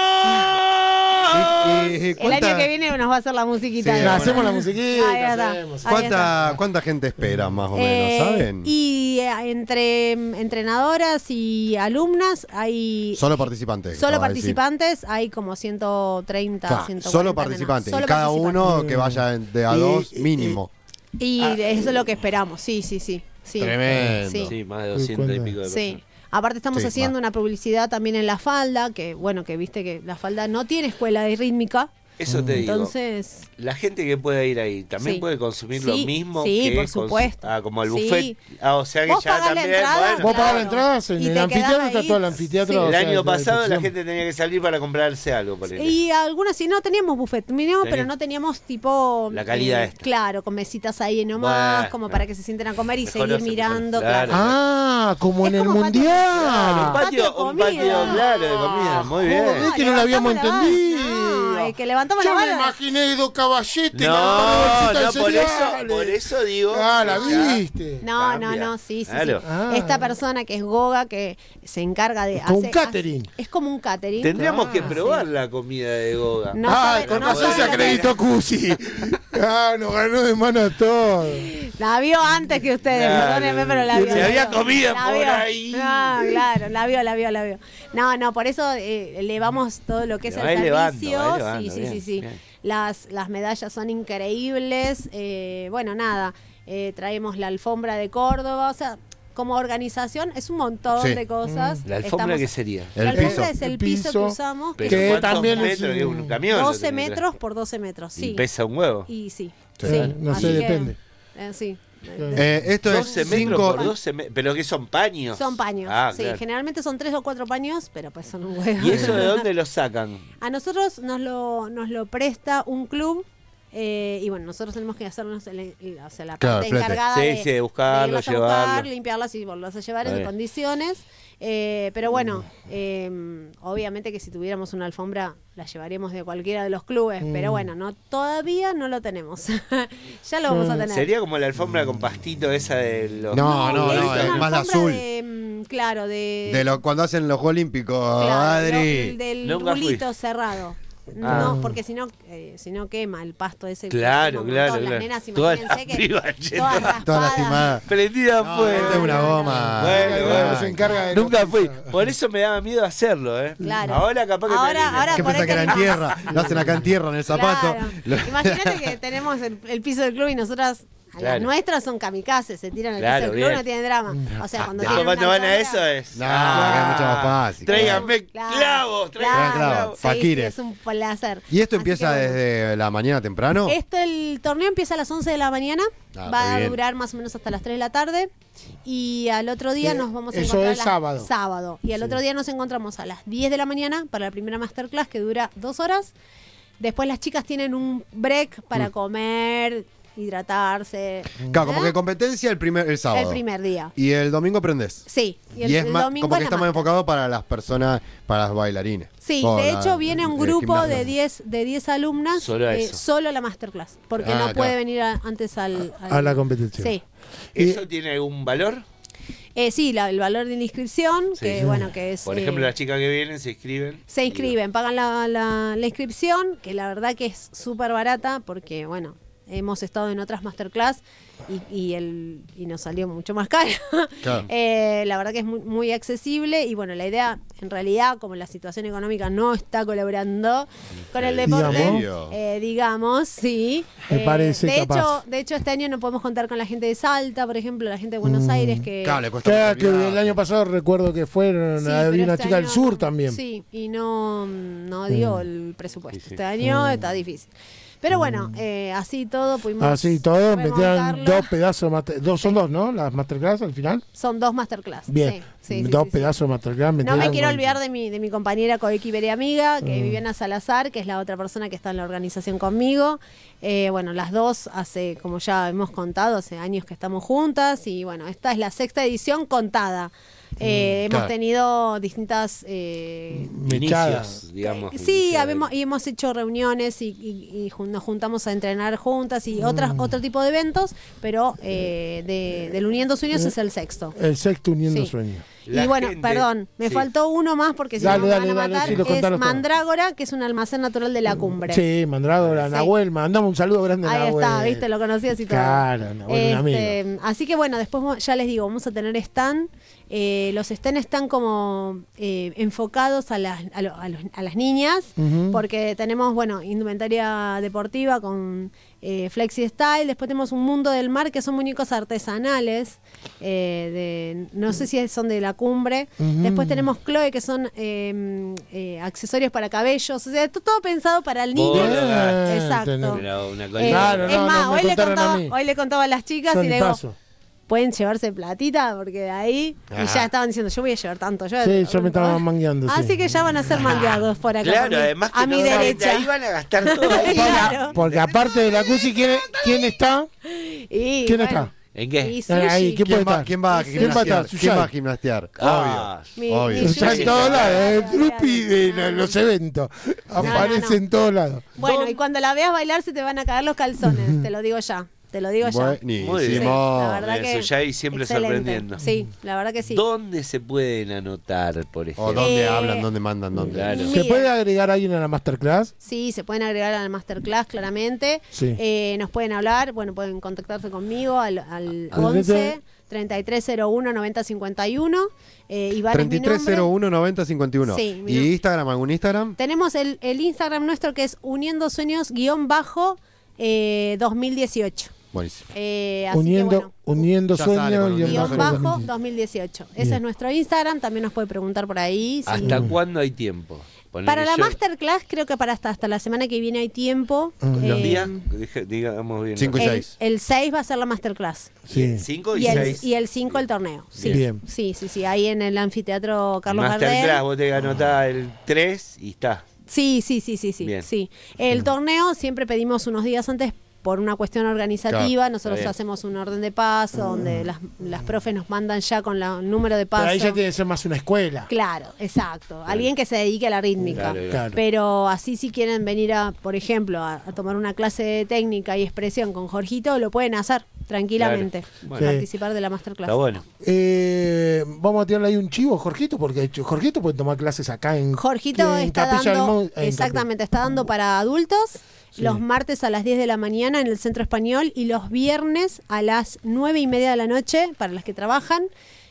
Y- y- El ¿cuánta- año que viene nos va a hacer la musiquita. Sí, de- No, bueno. hacemos la musiquita, Ahí está. hacemos. Ahí ¿Cuánta, ¿Cuánta gente espera más o menos, Eh, saben? Y eh, entre mm, entrenadoras y alumnas hay Solo participantes. solo acabas de decir. participantes, hay como ciento treinta, Fa, ciento cuarenta solo nenas. participantes. Solo y cada participantes. uno que vaya de a Y- dos y- mínimo. Y eso es lo que esperamos, sí, sí, sí. sí. Tremendo. Sí. Sí, más de doscientos y pico de Sí. personas. Aparte estamos Sí, haciendo más. una publicidad también en la falda, que bueno, que viste que la falda no tiene escuela de rítmica, Eso te digo. entonces La gente que pueda ir ahí también Sí. puede consumir Sí, lo mismo sí, que por cons- supuesto. Ah, como el Sí. buffet. Ah, o sea que Vos ya pagás la también. entrada, Bueno, Vos pagás la Claro. entrada en Y el te quedás anfiteatro, está ahí. todo el anfiteatro. Sí. o el sea, año de pasado la disposición. gente tenía que salir para comprarse algo. ponele. y algunas sí no teníamos buffet, teníamos, Tenía- pero no teníamos tipo La calidad eh, esta. claro, con mesitas ahí nomás, Bueno, como bueno. para que se sienten a comer y Mejor seguir hace, mirando, mejor. claro. Claro. Ah, como Es en el como patio- Claro, un mundial. patio, patio un patio, comida. claro, de comida. Muy bien. Joder. Es que no lo habíamos levantamos la entendido. vara. No, es que levantamos Yo la me vara. imaginé dos caballetes. No, con no, bolsitas de por eso, cereales. por eso digo. Ah, la que ya viste. No, cambia. no, no, sí, sí, Claro. sí. Ah. Esta persona que es Goga, que se encarga de Es como un hacer- catering. hace- es como un catering. Tendríamos que Ah, probar la comida de Goga. No ah, sabe- con no razón sabe se lo que acreditó Cusi. Ah, nos ganó de mano a todos. La vio antes que ustedes, Claro. perdónenme, pero la Si vio. la había vio. comida La por vio. ahí. Ah, claro, la vio, la vio, la vio. No, no, por eso eh, elevamos todo lo que es Le el va elevando, servicio. va elevando, sí, sí, bien, sí, sí. bien. Las, las medallas son increíbles. eh, bueno, nada, eh, traemos la alfombra de Córdoba, o sea, como organización es un montón Sí. de cosas. ¿La alfombra Estamos- qué sería? El la alfombra piso. es el El piso, piso. que usamos, que Pero Que ¿cuántos también es metros? un- Que un camión. lo doce tiene que metros por doce metros, traer. sí. Y pesa un huevo. Y sí. Sí. sí, No así sé, que, depende. eh, sí. Eh, esto doce es metros cinco. por doce metros. ¿Pero qué son paños? Son paños, Ah, sí, claro. generalmente son tres o cuatro paños, pero pues son un huevo. ¿Y eso de dónde lo sacan? A nosotros nos lo, nos lo presta un club eh, y bueno, nosotros tenemos que hacernos el- el- o sea, la Claro, parte flete. encargada Sí, de, sí, de buscarlo, de irlas a llevarlo. buscar, limpiarlas y volverlas a llevar Está en bien. condiciones. Eh, pero bueno, eh, obviamente que si tuviéramos una alfombra la llevaríamos de cualquiera de los clubes, Mm. pero bueno, no todavía no lo tenemos. Ya lo vamos a tener. Sería como la alfombra con pastito esa de los... No, no, es no, una es más la alfombra azul. de, mm, claro, de, De lo, cuando hacen los Juegos Olímpicos, claro, Adri. lo- del Nunca fui. rulito cerrado. Ah. No, porque si no, eh, si no quema el pasto ese. que Claro, quema un claro, montón. claro. Las nenas, Todas imagínense las que pibas todas yendo. raspadas. Toda lastimada. Prendida No, fue. esta es una no, no, goma. Bueno, Bueno, bueno. se encarga de Nunca lo fui. que- Por eso me daba miedo hacerlo, ¿eh? Claro. Ahora capaz que me Ahora- anime. ahora ¿Qué por pensás ahí que era en tenemos- tierra? Lo hacen acá en tierra, en el zapato. Claro. Lo- Imagínate que tenemos el, el piso del club y nosotras. Claro. Las nuestras son kamikazes, se tiran al Claro, piso del club, bien. no tienen drama. O sea, cuando no. tienen Cuando una van a eso alfombra- es... No, Ah, que es mucho más fácil. Tráiganme Claro. clavos, traigan Claro, clavos. clavos. sí, sí, Faquires. es un placer. ¿Y esto Así empieza que bueno. desde la mañana temprano? Esto, el torneo empieza a las once de la mañana, Ah, va muy a bien. durar más o menos hasta las tres de la tarde y al otro día Eh, nos vamos a eso encontrar es a las- sábado. sábado y al Sí. otro día nos encontramos a las diez de la mañana para la primera masterclass que dura dos horas. Después las chicas tienen un break para Mm. comer, hidratarse. Claro, como ¿eh? que competencia el primer el sábado. El primer día. Y el domingo aprendes. Sí, y Y, el, es el más, domingo como es que la está más master. enfocado para las personas, para las bailarines. Sí, O de la- hecho viene un el grupo gimnasio. de diez de diez alumnas Solo a eh, eso. solo a la masterclass, porque Ah, no puede claro. venir a- antes al, al- A la competición. Sí. ¿Eso tiene algún valor? Eh, sí, la- el valor de la inscripción, Sí. que bueno, que es... Por eh, ejemplo, las chicas que vienen se inscriben. se y- inscriben, pagan la, la- la inscripción, que la verdad que es súper barata, porque bueno, hemos estado en otras masterclass y, y, el, y nos salió mucho más caro. Claro. Eh, la verdad que es muy, muy accesible y bueno, la idea, en realidad, como la situación económica no está colaborando con el deporte, Digamos. eh, digamos, sí. Me Eh, parece de capaz. hecho, de hecho, este año no podemos contar con la gente de Salta, por ejemplo, la gente de Buenos Aires, que... Claro, le cuesta Claro, mucho que viaje. el año pasado recuerdo que fueron, Sí, había pero una este chica del año sur no- también. Sí, y no, no dio el presupuesto. Sí, sí. Este año está difícil. Pero bueno, eh, así todo pudimos. Así todo, metieron remontarlo. dos pedazos, de master- dos, son dos, ¿no? Las masterclass al final. Son dos masterclass. Bien, Sí, sí, sí, dos sí, sí. pedazos de masterclass. No me metieron quiero con- olvidar de mi, de mi compañera coequipera y amiga, que es Mm. Viviana Salazar, que es la otra persona que está en la organización conmigo. Eh, bueno, las dos hace, como ya hemos contado, hace años que estamos juntas y bueno, esta es la sexta edición contada. Eh, hemos claro. tenido distintas... eh, Mechada. Inicios, digamos. eh, sí, inicios habemos, del- y hemos hecho reuniones y, y- y jun- nos juntamos a entrenar juntas y otras, otro tipo de eventos, pero eh, de, del Uniendo Sueños es el sexto. El sexto uniendo Sí. sueños. La y bueno, gente- perdón, me sí. faltó uno más porque si Dale, no me dale, van a dale, matar, sí, lo es contanos todo. Mandrágora, que es un almacén natural de la cumbre. Sí, Mandrágora, Sí. Nahuel, mandamos un saludo grande a Ahí Nahuel. está, viste, lo conocías y todo. Claro, Nahuel, un amigo. Este, así que bueno, después mo- ya les digo, vamos a tener stand. Eh, los stands están como eh, enfocados a las, a, lo- a los- a las niñas, Ujú. porque tenemos, bueno, indumentaria deportiva con eh, Flexi Style, después tenemos un mundo del mar que son muñecos artesanales, eh, de, no sé si son de la cumbre, Ujú. después tenemos Chloe que son eh, eh, accesorios para cabellos, o sea, está todo pensado para el niño. Bien, Exacto. tenés- Pero una Eh, colita. Claro, es no, más, no me hoy, le contaron a contaba, mí. hoy le contaba a las chicas Yo y ni le digo, paso. pueden llevarse platita porque de ahí y Ah. ya estaban diciendo, yo voy a llevar tanto. Yo, Sí, yo me estaba mangueando. sí. Así que ya van a ser mangueados por acá. por Claro, mi- además que a mi no saben, de derecha. ahí van a gastar todo ahí. Claro. Porque aparte de la Cusi, ¿quién, ¿quién está? Y, ¿Quién bueno, está? ¿En qué? Y Ahí, sushi. ¿qué puede ¿Quién va, estar? quién va a Sí. ¿Quién va a gimnastear? estar? ¿Quién va a Sushay. gimnastear? Ah, Mi- Obvio. mi Está en sushi. todos lados, ¿eh? Dale, dale, Drupi dale. de los eventos. Aparece no. en todos lados. Bueno, y cuando la veas bailar se te van a caer los calzones, te lo digo ya. Te lo digo ya. Buenísimo. Muy bien. Sí, la verdad Eso que ya ahí siempre excelente. sorprendiendo. Sí, la verdad que sí. ¿Dónde se pueden anotar, por ejemplo? O dónde Eh, hablan, dónde mandan, dónde. Claro. ¿Se Miren. puede agregar a alguien a la masterclass? Sí, se pueden agregar a la masterclass claramente. Sí. Eh, nos pueden hablar, bueno, pueden contactarse conmigo al, al Al once treinta y tres cero uno noventa cincuenta y uno. Eh, Iván es mi treinta y tres nombre. cero uno noventa cincuenta y uno. Sí, mi ¿Y nom- Instagram? ¿Algún Instagram? Tenemos el, el Instagram nuestro que es Uniendo Sueños guión bajo eh, dos mil dieciocho. Buenísimo. Eh, así Uniendo, que bueno. uniendo Ya sale con sueños y Uniendo en Guión Sueños. bajo bajo. dos mil dieciocho. Ese Bien. es nuestro Instagram, también nos puede preguntar por ahí. si- ¿Hasta cuándo hay tiempo? Ponele Para la yo- masterclass creo que para hasta, hasta la semana que viene hay tiempo. Mm. ¿Los Eh, días? Dije- digamos bien. Cinco y el, seis. el seis va a ser la masterclass. Sí. ¿Cinco y, Y el, seis? y el cinco el torneo. Sí. Bien. sí, sí, sí. Ahí en el anfiteatro Carlos Masterclass, Gardel. vos te anotás el tres y está. Sí, sí, sí, sí, sí. Bien. sí. El torneo siempre pedimos unos días antes por una cuestión organizativa. Claro, Nosotros está bien. hacemos un orden de paso donde las, las profes nos mandan ya con la- el número de paso. Pero ahí ya tiene que ser más una escuela. Claro, exacto. Alguien que se dedique a la rítmica. Claro, Claro. Pero así si quieren venir a, por ejemplo, a, a tomar una clase de técnica y expresión con Jorgito, lo pueden hacer tranquilamente. Claro. Bueno. Participar de la masterclass. Está bueno. Eh, vamos a tirarle ahí un chivo, Jorgito, porque Jorgito puede tomar clases acá en, Jorgito en está Capilla del dando, Mon- en exactamente, está dando para adultos Sí. los martes a las diez de la mañana en el Centro Español y los viernes a las nueve y media de la noche para las que trabajan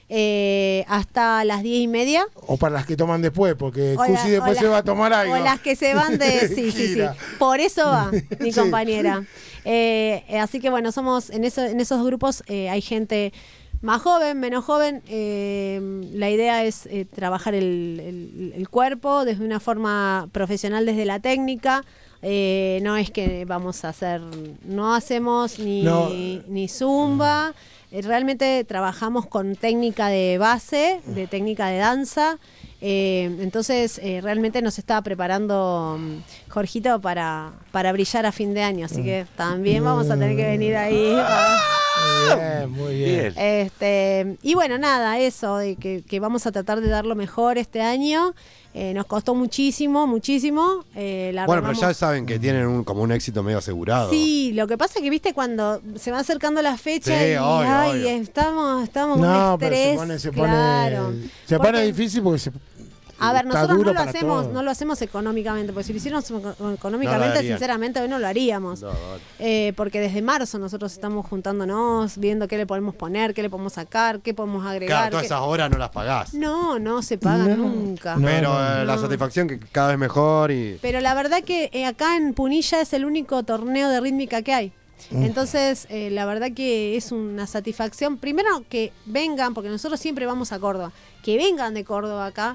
eh, hasta las diez y media. Capilla. O para las que toman después, porque O la- Cusi después o la- se va a tomar algo. O las que se van de... Sí, sí, sí. Gira. Por eso va mi Sí. compañera. Eh, eh, así que bueno, somos en, eso, en esos grupos eh, hay gente más joven, menos joven. Eh, la idea es eh, trabajar el, el- el cuerpo desde una forma profesional, desde la técnica. Eh, no es que vamos a hacer, no hacemos ni, No. ni zumba. Eh, realmente trabajamos con técnica de base, de técnica de danza. Eh, entonces eh, realmente nos estaba preparando mm, Jorgito para, para brillar a fin de año, así que también vamos a tener que venir ahí. para- Muy bien, muy bien. Bien. este, y bueno, nada, eso, de que, que vamos a tratar de dar lo mejor este año. Eh, nos costó muchísimo, muchísimo. Eh, la Bueno, pero remamos- ya saben que tienen un, como un éxito medio asegurado. Sí, lo que pasa es que viste cuando se va acercando la fecha Sí, y obvio, ay, obvio. estamos, estamos con No, un pero se estrés. pone, se pone, claro. se pone Porque- difícil porque se, A ver, está nosotros duro no lo para hacemos, todo. no lo hacemos económicamente, porque si lo hiciéramos eco- No económicamente, lo harían. sinceramente hoy no lo haríamos. No, no. Eh, porque desde marzo nosotros estamos juntándonos, viendo qué le podemos poner, qué le podemos sacar, qué podemos agregar. Claro, todas qué- esas horas no las pagás. No, no se pagan No, nunca. no. Pero eh, la no. satisfacción que cada vez mejor y. Pero la verdad que eh, acá en Punilla es el único torneo de rítmica que hay. Entonces, eh, la verdad que es una satisfacción. Primero que vengan, porque nosotros siempre vamos a Córdoba, que vengan de Córdoba acá.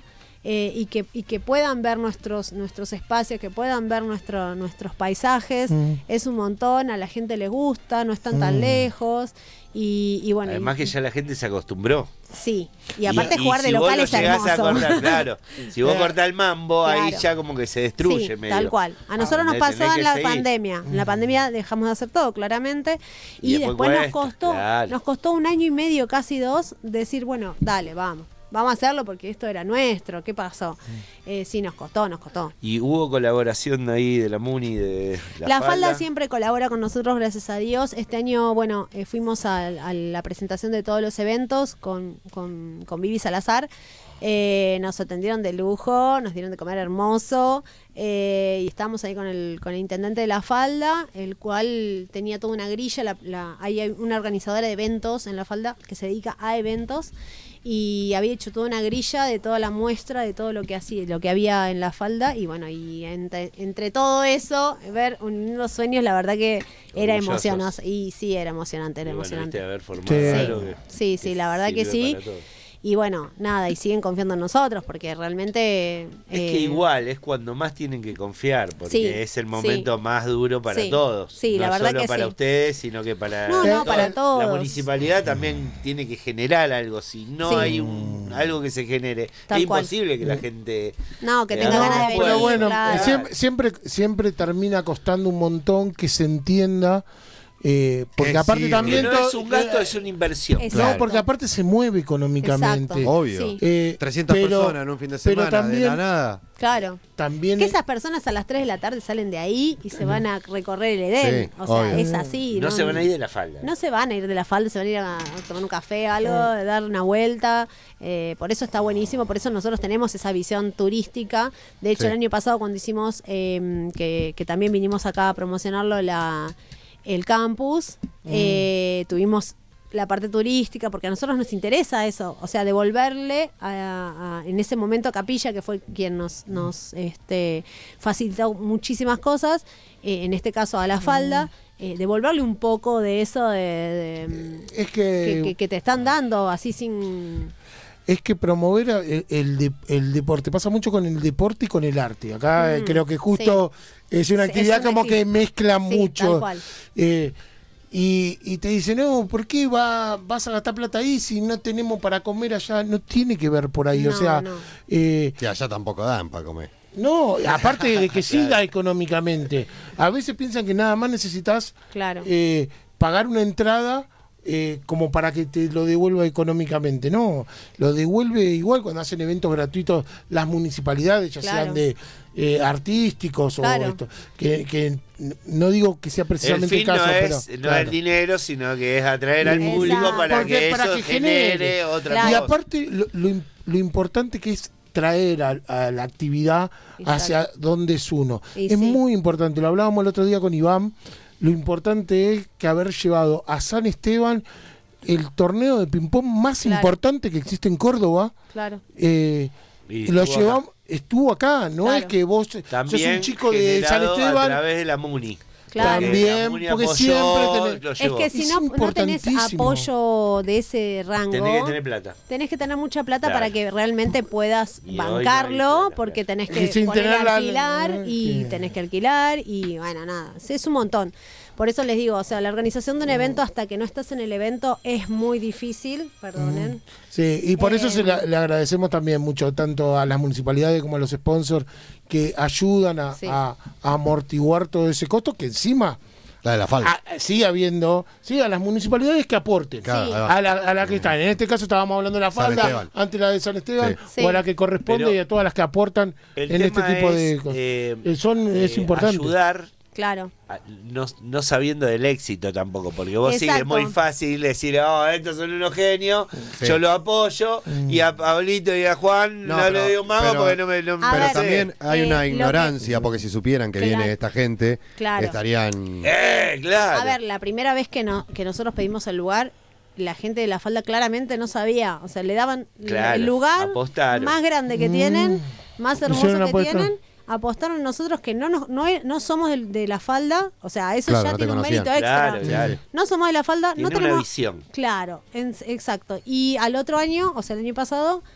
eh, y, que, y que puedan ver nuestros, nuestros espacios, que puedan ver nuestro, nuestros paisajes. Mm. Es un montón, a la gente le gusta, no están tan mm. lejos. Y, y bueno, además y, que ya la gente se acostumbró. Sí, y aparte y, jugar y de si local vos es hermoso. A cortar, claro, si vos cortás el mambo, claro. ahí ya como que se destruye. Sí, medio. Tal cual. A nosotros ah, nos pasó en la seguir. pandemia. En la pandemia dejamos de hacer todo, claramente. Y, y después, después nos costó, claro. nos costó un año y medio, casi dos, decir, bueno, dale, vamos. Vamos a hacerlo porque esto era nuestro. ¿Qué pasó? Eh, sí, nos costó, nos costó. ¿Y hubo colaboración ahí de la Muni, de la, la falda? falda siempre colabora con nosotros, gracias a Dios. Este año, bueno, eh, fuimos a, a la presentación de todos los eventos con, con, con Vivi Salazar. Eh, nos atendieron de lujo, nos dieron de comer hermoso. Eh, y estábamos ahí con el, con el intendente de la falda, el cual tenía toda una grilla. La, la, hay una organizadora de eventos en la falda que se dedica a eventos. Y había hecho toda una grilla de toda la muestra, de todo lo que hacía, lo que había en la falda. Y bueno, y entre, entre todo eso, ver unos sueños, la verdad que era emocionante. Y sí, era emocionante, era y bueno, emocionante. Haber formado sí, algo que, sí, sí, que la verdad que sí. Y bueno, nada, y siguen confiando en nosotros, porque realmente... Es eh, que igual, es cuando más tienen que confiar, porque sí, es el momento sí. más duro para sí, todos. Sí, no la verdad solo que para sí. ustedes, sino que para, no, no, para todos. La municipalidad también tiene que generar algo, si no sí. hay un, algo que se genere. Tal es cual. imposible que la gente... No, que tenga no, ganas de venir. Pero bueno, claro. siempre, siempre, siempre termina costando un montón que se entienda. Eh, porque que aparte sí, también no todo, es un gasto, eh, es una inversión. Exacto. No, porque aparte se mueve económicamente. Exacto. Obvio. Sí. Eh, trescientas pero, personas en un fin de semana, pero también, de la nada. Claro. También que esas personas a las tres de la tarde salen de ahí y se van a recorrer el Edén. Sí, o sea, obvio. es así. No, no se van a ir de la falda. No se van a ir de la falda, se van a ir a, a tomar un café, algo, a dar una vuelta. Eh, por eso está buenísimo, por eso nosotros tenemos esa visión turística. De hecho, Sí. el año pasado cuando hicimos, eh, que, que también vinimos acá a promocionarlo, la el campus, mm. eh, tuvimos la parte turística, porque a nosotros nos interesa eso, o sea, devolverle a, a, en ese momento a Capilla, que fue quien nos, nos este, facilitó muchísimas cosas, eh, en este caso a la falda, eh, devolverle un poco de eso de, de, es que, que, que, que te están dando así sin... Es que promover el, el, de, el deporte, pasa mucho con el deporte y con el arte. Acá mm, creo que justo sí. es una actividad es una como actividad. que mezcla sí, mucho. Tal cual. Eh, y, y te dice, no, ¿por qué va, vas a gastar plata ahí si no tenemos para comer allá? No tiene que ver por ahí, no, o sea... No. Eh, que allá tampoco dan para comer. No, aparte de que sí da económicamente. A veces piensan que nada más necesitas claro. eh, pagar una entrada... Eh, como para que te lo devuelva económicamente. No, lo devuelve igual cuando hacen eventos gratuitos las municipalidades, ya claro. sean de eh, artísticos claro. o esto. Que, que no digo que sea precisamente el, fin el caso, no pero es, no claro. es dinero, sino que es atraer al Exacto. público para Porque, que para eso que genere, genere otra claro. cosa. Y aparte, lo, lo, lo importante que es traer a, a la actividad Exacto. hacia donde es uno. Y es sí. muy importante, lo hablábamos el otro día con Iván. Lo importante es que haber llevado a San Esteban el torneo de ping-pong más claro. importante que existe en Córdoba. Claro. Eh, lo llevamos, acá. estuvo acá, no claro. es que vos También sos un chico de San Esteban. A través de la Muni. Claro. También, porque apoyó, siempre tenés, es que si no, no tenés apoyo de ese rango, tenés que tener plata. Tenés que tener mucha plata claro. para que realmente puedas y bancarlo, plata, porque tenés que y poner a la, alquilar la, y que... tenés que alquilar y bueno, nada, es un montón. Por eso les digo, o sea, la organización de un evento hasta que no estás en el evento es muy difícil, perdonen. Sí, y por eh, eso se la, le agradecemos también mucho tanto a las municipalidades como a los sponsors que ayudan a, sí. a, a amortiguar todo ese costo que encima... La de la falda. A, sigue habiendo, sí, a las municipalidades que aporten. Claro, sí. a, la, a la que están. En este caso estábamos hablando de la falda, antes la de San Esteban, sí. o a la que corresponde Pero y a todas las que aportan en este tipo es, de cosas. Eh, Son, eh, es importante. Ayudar. Claro. No, no sabiendo del éxito tampoco, porque vos Exacto. sí es muy fácil decir, oh, estos son unos genios, sí. yo lo apoyo, mm. y a Pablito y a Juan no, no pero, le doy un mago pero, porque no me... No, pero ver, también hay eh, una ignorancia, que, porque si supieran que claro, viene esta gente, claro. estarían... Eh, claro. A ver, la primera vez que, no, que nosotros pedimos el lugar, la gente de la falda claramente no sabía, o sea, le daban claro, el lugar apostaron. más grande que tienen, mm. más hermoso que apuesta. tienen. Apostaron nosotros que no nos, no, no somos de, de la falda, o sea, eso claro, ya no tiene un conocían. mérito extra. Claro, claro. No somos de la falda, tiene no tenemos una visión. Claro, en, exacto. Y al otro año, o sea, el año pasado,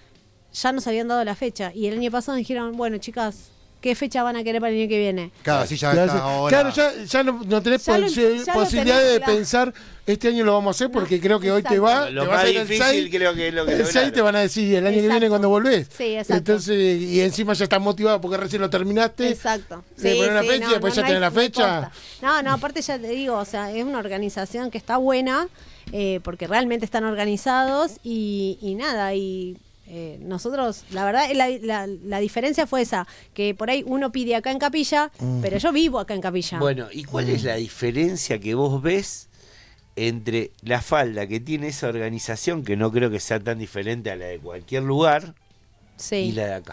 ya nos habían dado la fecha. Y el año pasado dijeron, bueno, chicas, ¿qué fecha van a querer para el año que viene? Claro, sí, ya Claro, está sí. ahora. Claro, ya, ya no, no tenés Ya lo- posi- ya lo posibilidad tenés, de claro. pensar, este año lo vamos a hacer porque creo que hoy te Exacto. va, Lo te vas más a ir el difícil seis, creo que es lo que el lograron. seis te van a decir el año que viene Exacto. cuando volvés. Sí, exacto. Entonces, y encima ya estás motivado porque recién lo terminaste. Exacto. Le pones una fecha y después ya hay- tenés la hay fecha. costa. No, no, aparte ya te digo, o sea, es una organización que está buena, eh, porque realmente están organizados y, y nada, y eh, nosotros, la verdad, la, la, la diferencia fue esa, que por ahí uno pide acá en Capilla, Mm. pero yo vivo acá en Capilla. Bueno, ¿y cuál es la diferencia que vos ves entre la falda que tiene esa organización, que no creo que sea tan diferente a la de cualquier lugar, Sí. y la de acá?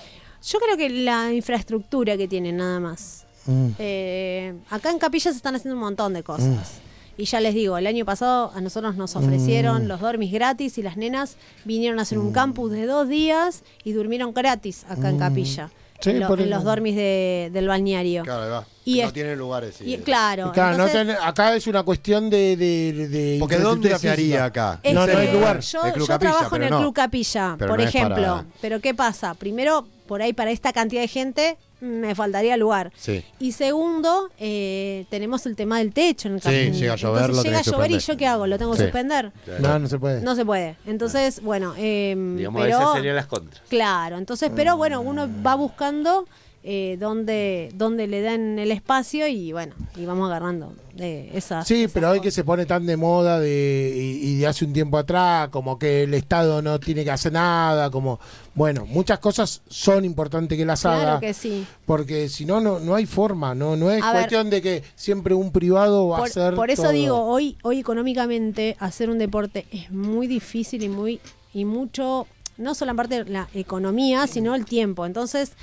Yo creo que la infraestructura que tienen nada más. Mm. Eh, acá en Capilla se están haciendo un montón de cosas. Y ya les digo, el año pasado a nosotros nos ofrecieron Mm. los dormis gratis y las nenas vinieron a hacer un campus de dos días y durmieron gratis acá en Capilla. Sí, en, lo- por en eso. los dormis de- del balneario. Claro, ahí va. Y no es- tienen lugares. sí. Y, claro, Y claro, no entonces, ten- acá es una cuestión de, de, de Porque ¿dónde infraestructura se haría física. acá? es No, no hay que lugar. Yo, El Club yo Capilla, trabajo en pero el no. Club Capilla, Pero por no es ejemplo. para- Pero ¿qué pasa? Primero, por ahí para esta cantidad de gente me faltaría lugar. Sí. Y segundo, eh, tenemos el tema del techo en el Sí, campo. llega a llover, Entonces lo llega a tenés que llover y suspender. yo qué hago, lo tengo que Sí. suspender. No, no se puede. No se puede. Entonces, bueno, eh, Digamos, pero esas serían las contras. claro, entonces, pero bueno, uno va buscando eh, dónde, dónde le dan el espacio y bueno, y vamos agarrando eh, esas. Sí, esas pero hoy que cosas. se pone tan de moda de, y, y de hace un tiempo atrás, como que el Estado no tiene que hacer nada, como, bueno, muchas cosas son importantes que las haga, Claro que sí. porque si no, no no hay forma, no no es A ver. cuestión de que siempre un privado va a Por, hacer por eso todo. digo, hoy, hoy económicamente hacer un deporte es muy difícil y muy y mucho, no solo en parte la economía, sino el tiempo. Entonces,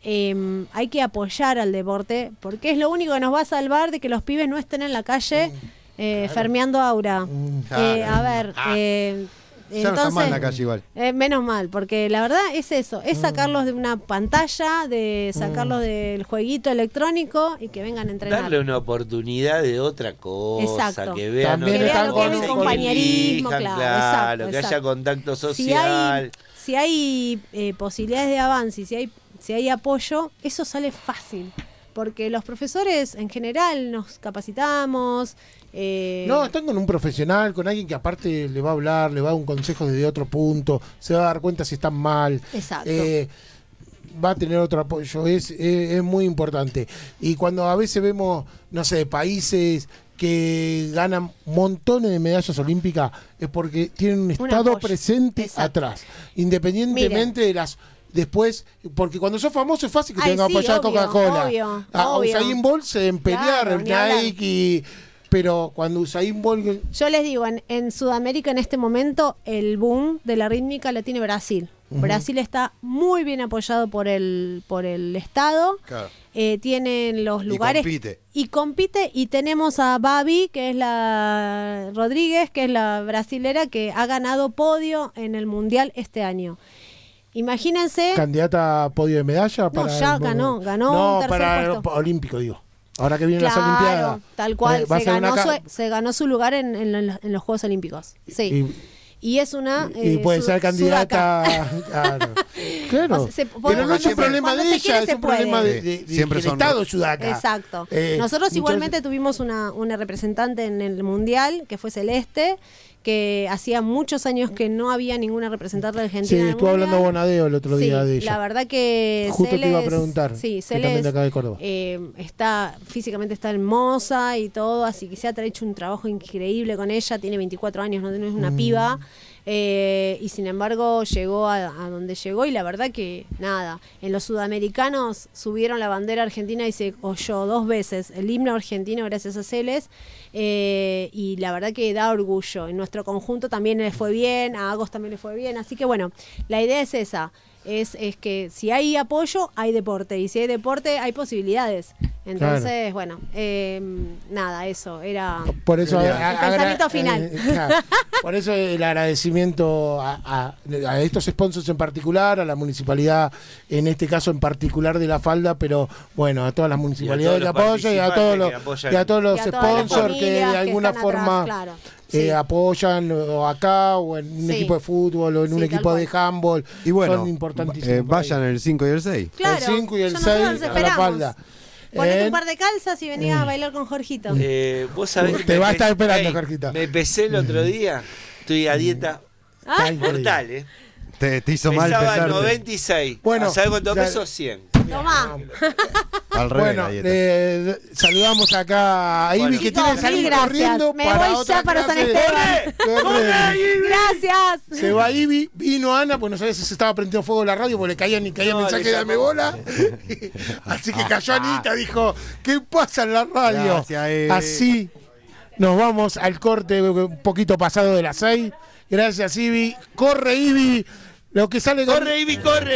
eh, hay que apoyar al deporte porque es lo único que nos va a salvar de que los pibes no estén en la calle eh, fermeando aura. Mm. Eh, Claro. a ver, eh, Ya no está mal en la calle igual. eh, menos mal, porque la verdad es eso, es sacarlos de una pantalla, de sacarlos del jueguito electrónico y que vengan a entrenar. Darle una oportunidad de otra cosa, Exacto. que vean También otra están cosa, con- que con- compañerismo, elijan, claro, exacto, que haya exacto. contacto Si social. hay, si hay eh, posibilidades de avance y si hay, si hay apoyo, eso sale fácil. Porque los profesores en general nos capacitamos. eh, No, están con un profesional, con alguien que aparte le va a hablar, le va a dar un consejo desde otro punto, se va a dar cuenta si están mal. Exacto. eh, va a tener otro apoyo, es, es, es muy importante. Y cuando a veces vemos, no sé, países que ganan montones de medallas olímpicas, es porque tienen un Un Estado apoyo. presente Exacto. atrás, independientemente de las... Después, porque cuando sos famoso es fácil que te Ay, venga a sí, apoyar obvio, Coca-Cola. obvio, A obvio. Usain Bolt se deben pelear, Claro, ni hablar. Nike y... Pero cuando Usain Bolt... Yo les digo, en, en Sudamérica en este momento el boom de la rítmica la tiene Brasil. Brasil está muy bien apoyado por el, por el Estado. Claro. Eh, tienen los Y lugares. compite. Y compite. Y tenemos a Babi, que es la Rodríguez, que es la brasilera, que ha ganado podio en el Mundial este año. Imagínense. Candidata a podio de medalla para ya el- ganó, ganó no, un tercer para puesto. el olímpico digo. Ahora que vienen las Claro, Olimpiadas. tal cual. Eh, va a se, ser una ganó ca- su, se ganó su lugar en, en los- en los Juegos Olímpicos. Sí. Y, Y es una. y eh, puede sud- ser candidata. sudaca. Claro. Claro. O sea, se- Pero cuando no es un se- problema cuando de se ella, quiere, es se un problema puede. de, de, de- Siempre del son- Estado sudaca. Exacto. Eh, Nosotros muchas- igualmente tuvimos una, una representante en el Mundial, que fue Celeste, que hacía muchos años que no había ninguna representante de Argentina. Sí, en el estuvo hablando Mundial. Bonadeo el otro día Sí, de ella. la verdad que Justo te iba a Celes- preguntar, Sí, que también Celes de acá de Córdoba. eh, está físicamente está hermosa y todo, así que se ha hecho un trabajo increíble con ella. Tiene veinticuatro años, no es una Mm. piba. eh, y sin embargo llegó a, a donde llegó y la verdad que nada, en los sudamericanos subieron la bandera argentina y se oyó dos veces el himno argentino gracias a Celes, eh, y la verdad que da orgullo. En nuestro conjunto también le fue bien, a Agos también le fue bien, así que bueno, la idea es esa. Es, es que si hay apoyo, hay deporte. Y si hay deporte, hay posibilidades. Entonces, bueno, eh, nada, eso. Era. Por eso, Genial. a- El agra- pensamiento final. eh, claro. Por eso el agradecimiento a, a- a estos sponsors en particular, a la municipalidad, en este caso en particular de La Falda, pero bueno, a todas las municipalidades todos que los apoyan y a todos los, participantes que apoyan. y a todos los Y a todas las sponsors que familias de que alguna están forma atrás, claro. Sí. eh, apoyan o acá o en un Sí. equipo de fútbol o en Sí, un tal equipo de cual. handball. Y bueno, son importantísimos. eh, por ahí. vayan el cinco y el seis. Claro, el cinco y el ya seis nosotros a la esperamos. falda. Ponete Eh, un par de calzas y venía a bailar con Jorgito. Eh, vos sabés que Te me va a pe- estar esperando, Ey, Jorgito. Me pesé el otro día. Estoy a dieta Ah, mortal, ¿eh? Te, te hizo mal Pesaba pesarte. noventa y seis. Bueno, ¿Sabés cuánto ya- peso? cien. tomá. Al revés Bueno, la dieta. eh, saludamos acá a Ivy Bueno. que tiene que Chicos, salir mil gracias. corriendo Me para voy otra ya para San clase. Esteban. Corre. Gracias. Se va Ivy, vino Ana, pues no sabía si se estaba prendiendo fuego la radio porque le caía ni caía No, mensaje le de dame llamó. bola. Así que cayó Anita, dijo, ¿qué pasa en la radio? Gracias, Ivy. Así nos vamos al corte un poquito pasado de las seis. Gracias, Ivy. Corre, Ivy. Lo que sale con- ¡Corre, Ivy, corre!